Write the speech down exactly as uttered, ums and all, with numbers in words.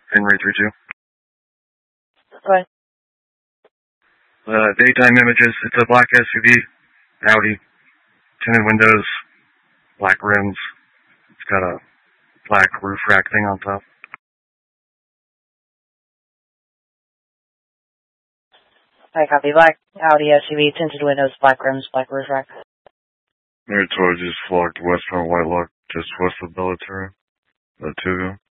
Henry three two. Go ahead. Uh, daytime images. It's a black S U V, Audi, tinted windows, black rims. It's got a black roof rack thing on top. I copy. Black Audi S U V, tinted windows, black rims, black roof rack. Mary twelve just flocked west from White Lock, just west of Bellaterra. Uh, two ago.